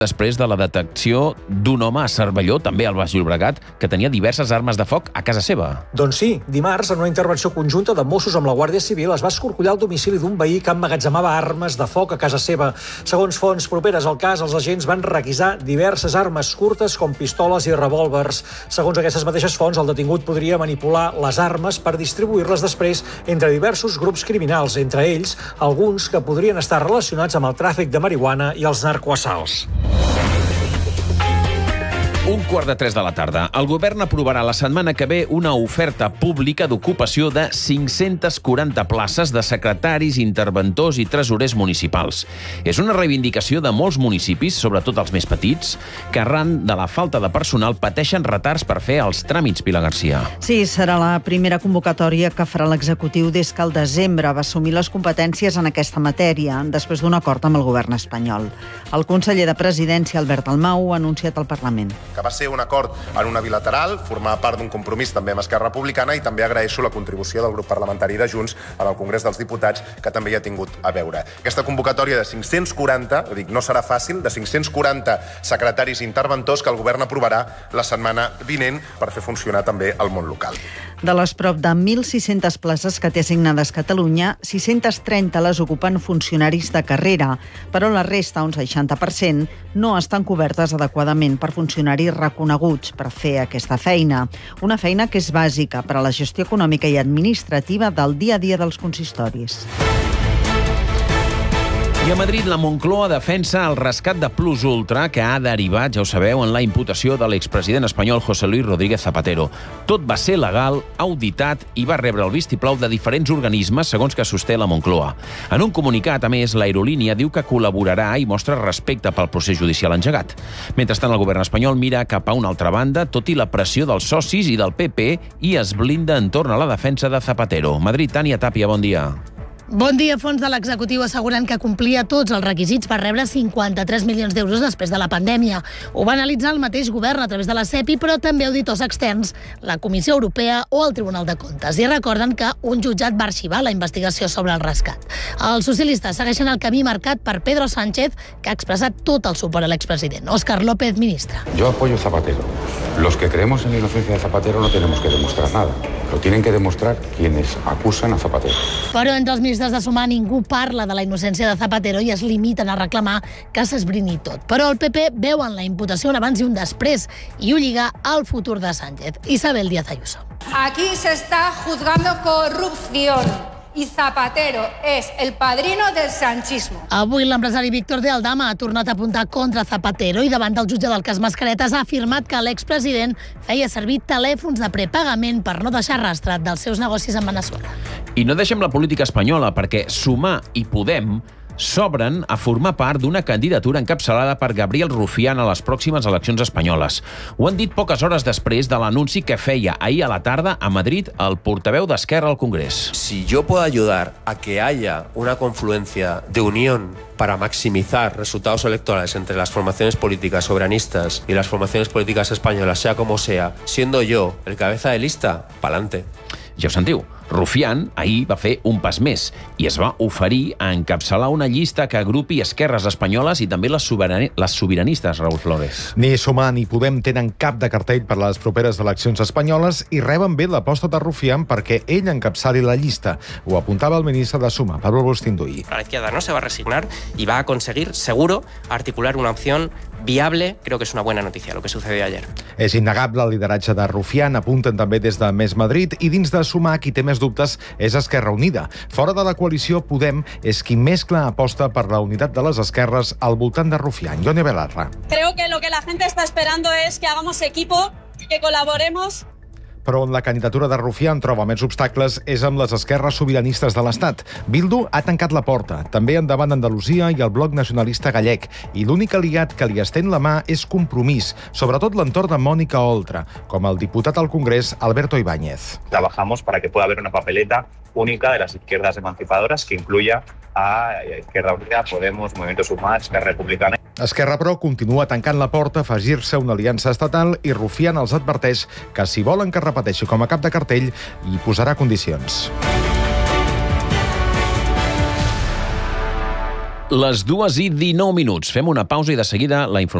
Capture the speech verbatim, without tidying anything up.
després de la detecció d'un home a Cervelló, també al Baix Llobregat, que tenia diverses armes de foc a casa seva. Doncs sí, dimarts, en una intervenció conjunta de Mossos amb la Guàrdia Civil, es va escorcollar el domicili d'un veí que emmagatzemava armes de foc a casa seva. Segons fonts properes al cas, els agents van requisar diverses armes curtes com pistoles i revòlvers. Segons aquestes mateixes fonts, el detingut podria manipular les armes per distribuir-les després entre diversos grups criminals, entre ells alguns que podrien estar relacionats amb el tràfic de marihuana i els narcoassalts. Un quart de tres de la tarda. El govern aprovarà la setmana que ve una oferta pública d'ocupació de cinc-centes quaranta places de secretaris, interventors i tresorers municipals. És una reivindicació de molts municipis, sobretot els més petits, que arran de la falta de personal pateixen retards per fer els tràmits, Pilar Garcia. Sí, serà la primera convocatòria que farà l'executiu des que al desembre va assumir les competències en aquesta matèria, després d'un acord amb el govern espanyol. El conseller de Presidència, Albert Dalmau, ha anunciat al Parlament que va ser un acord en una bilateral, formar part d'un compromís també amb Esquerra Republicana, i també agraeixo la contribució del grup parlamentari de Junts en el Congrés dels Diputats, que també hi ha tingut a veure. Aquesta convocatòria de cinc-cents quaranta, dic, no serà fàcil, de cinc-cents quaranta secretaris i interventors que el govern aprovarà la setmana vinent per fer funcionar també el món local. De les prop de mil sis-centes places que té assignades Catalunya, sis-centes trenta les ocupen funcionaris de carrera, però la resta, un seixanta per cent, no estan cobertes adequadament per funcionaris reconeguts per fer aquesta feina. Una feina que és bàsica per a la gestió econòmica i administrativa del dia a dia dels consistoris. I a Madrid, la Moncloa defensa el rescat de Plus Ultra, que ha derivat, ja ho sabeu, en la imputació de l'expresident espanyol José Luis Rodríguez Zapatero. Tot va ser legal, auditat i va rebre el vistiplau de diferents organismes, segons que sosté la Moncloa. En un comunicat, a més, l'aerolínia diu que col·laborarà i mostra respecte pel procés judicial engegat. Mentrestant, el govern espanyol mira cap a una altra banda, tot i la pressió dels socis i del P P, i es blinda entorn a la defensa de Zapatero. Madrid, Tània Tàpia, bon dia. Bon dia. Fons de l'executiu asseguren que complia tots els requisits per rebre cinquanta-tres milions d'euros després de la pandèmia. Ho va analitzar el mateix govern a través de la CEPI, però també auditors externs, la Comissió Europea o el Tribunal de Comptes. I recorden que un jutjat va arxivar la investigació sobre el rescat. Els socialistes segueixen el camí marcat per Pedro Sánchez, que ha expressat tot el suport a l'expresident. Óscar López, ministre. Yo apoyo a Zapatero. Los que creemos en la inocencia de Zapatero no tenemos que demostrar nada. Lo tienen que demostrar quienes acusan a Zapatero. Però entre els ministres de Sumar ningú parla de la innocència de Zapatero i es limiten a reclamar que s'esbrini tot. Però el P P veu en la imputació un abans i un després i ho lliga al futur de Sánchez. Isabel Díaz Ayuso. Aquí se está juzgando corrupción. I Zapatero és el padrino del sanchismo. Avui l'empresari Víctor de Aldama ha tornat a apuntar contra Zapatero i davant del jutge del cas Mascaretes ha afirmat que l'expresident feia servir telèfons de prepagament per no deixar rastre dels seus negocis amb Veneçuela. I no deixem la política espanyola, perquè Sumar i Podem s'obren a formar part d'una candidatura encapçalada per Gabriel Rufián a les pròximes eleccions espanyoles. Ho han dit poques hores després de l'anunci que feia ahir a la tarda a Madrid el portaveu d'Esquerra al Congrés. Si yo puedo ayudar a que haya una confluencia de unión para maximizar resultados electorales entre las formaciones políticas soberanistas y las formaciones políticas españolas, sea como sea, siendo yo el cabeza de lista, pa'lante. Ja ho sentiu, Rufián ahir va fer un pas més i es va oferir a encapçalar una llista que agrupi esquerres espanyoles i també les, soberani les sobiranistes, Raúl Flores. Ni Sumar ni Podem tenen cap de cartell per les properes eleccions espanyoles i reben bé l'aposta de Rufián perquè ell encapçali la llista. Ho apuntava el ministre de Sumar, Pablo Bustinduy. La izquierda no se va a resignar y va a conseguir, seguro, articular una opción viable. Creo que es una buena noticia lo que sucedió ayer. És innegable el lideratge de Rufián, apunten també des de Més Madrid, i dins de Sumar qui té més dubtes és Esquerra Unida. Fora de la coalició, Podem és qui més clar aposta per la unitat de les esquerres al voltant de Rufián. Ione Belarra. Creo que lo que la gente está esperando es que hagamos equipo, que colaboremos. Però on la candidatura de Rufián troba més obstacles és amb les esquerres sobiranistes de l'Estat. Bildu ha tancat la porta, també endavant Andalusia i el bloc nacionalista gallec, i l'únic aliat que li estén la mà és Compromís, sobretot l'entorn de Mónica Oltra, com el diputat al Congrés Alberto Ibáñez. Trabajamos para que pueda haber una papeleta única de las izquierdas emancipadoras que incluya a Izquierda Unida, Podemos, Movimiento Sumar, Esquerra Republicana. Esquerra, però, continua tancant la porta a afegir-se una aliança estatal i Rufián els adverteix que si volen que repeteixi com a cap de cartell hi posarà condicions. Les dues i dinou minuts. Fem una pausa i de seguida la informació